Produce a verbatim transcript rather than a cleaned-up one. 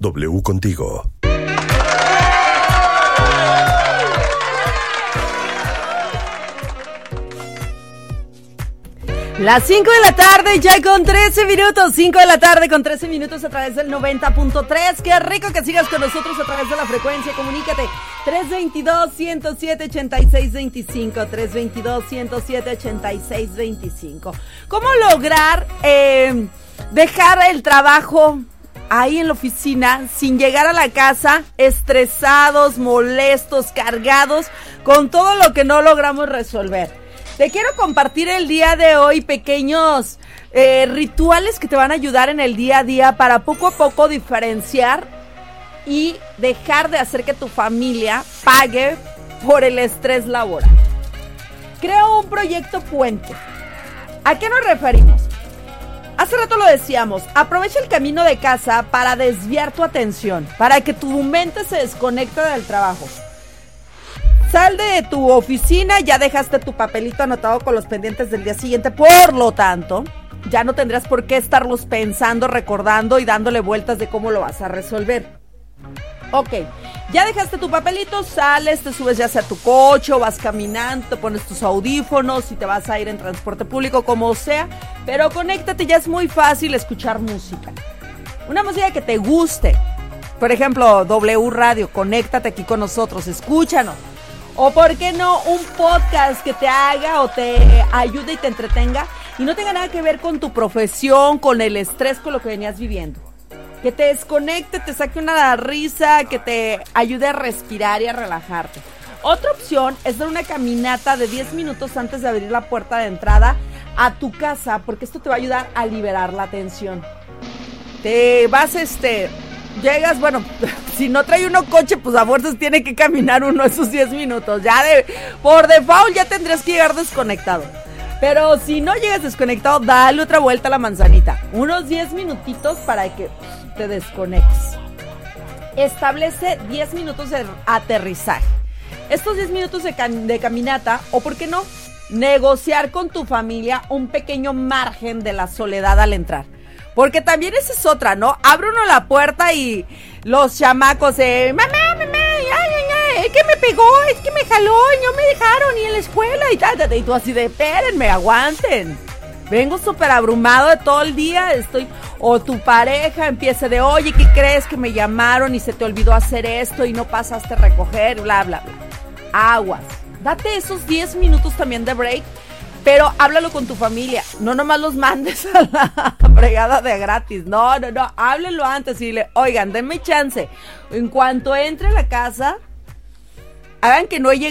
W contigo. Las cinco de la tarde ya con trece minutos, cinco de la tarde con trece minutos a través del noventa punto tres. Qué rico que sigas con nosotros a través de la frecuencia. Comunícate tres veintidós, ciento siete, ochenta y seis veinticinco, tres veintidós, ciento siete, ochenta y seis veinticinco. ¿Cómo lograr eh, dejar el trabajo ahí en la oficina sin llegar a la casa estresados, molestos, cargados con todo lo que no logramos resolver? Te quiero compartir el día de hoy pequeños eh, rituales que te van a ayudar en el día a día para poco a poco diferenciar y dejar de hacer que tu familia pague por el estrés laboral. Creo un proyecto puente. ¿A qué nos referimos? Hace rato lo decíamos, aprovecha el camino de casa para desviar tu atención, para que tu mente se desconecte del trabajo. Sal de tu oficina, ya dejaste tu papelito anotado con los pendientes del día siguiente, por lo tanto, ya no tendrás por qué estarlos pensando, recordando y dándole vueltas de cómo lo vas a resolver. Ok, ya dejaste tu papelito, sales, te subes ya sea a tu coche o vas caminando, te pones tus audífonos y te vas a ir en transporte público, como sea, pero conéctate, ya es muy fácil escuchar música. Una música que te guste, por ejemplo, W Radio, conéctate aquí con nosotros, escúchanos. O por qué no, un podcast que te haga o te ayude y te entretenga y no tenga nada que ver con tu profesión, con el estrés, con lo que venías viviendo. Que te desconecte, te saque una risa, que te ayude a respirar y a relajarte. Otra opción es dar una caminata de diez minutos antes de abrir la puerta de entrada a tu casa, porque esto te va a ayudar a liberar la tensión. Te vas, este... Llegas, bueno, si no trae uno coche, pues a fuerzas tiene que caminar uno esos diez minutos. Ya de, por default ya tendrías que llegar desconectado. Pero si no llegas desconectado, dale otra vuelta a la manzanita. Unos diez minutitos para que te desconectes. Establece diez minutos de aterrizaje. Estos diez minutos de, cam- de caminata, o por qué no, negociar con tu familia un pequeño margen de la soledad al entrar. Porque también esa es otra, ¿no? Abre uno la puerta y los chamacos, eh, mamá, mamá, ay, ay, ay, es que me pegó, es que me jaló y no me dejaron ni en la escuela y tal, y tú así de, espérenme, aguanten. Vengo súper abrumado de todo el día, estoy, o tu pareja empieza de, oye, ¿qué crees? Que me llamaron y se te olvidó hacer esto y no pasaste a recoger, bla, bla, bla. Aguas, date esos diez minutos también de break. Pero háblalo con tu familia, no nomás los mandes a la fregada de gratis, no, no, no, háblenlo antes y dile, oigan, denme chance, en cuanto entre a la casa, hagan que no he